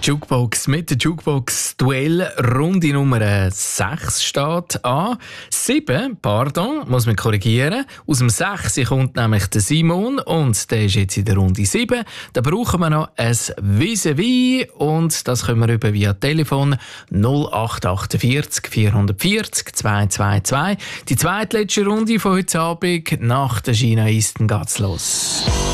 Jukebox mit der Jukebox-Duell. Runde Nummer 6 steht an. 7, muss man korrigieren. Aus dem 6 kommt nämlich der Simon und der ist jetzt in der Runde 7. Da brauchen wir noch ein Vis-à-vis und das können wir über via Telefon 0848 440 222. Die zweitletzte Runde von heute Abend nach der Gina Easton geht's los.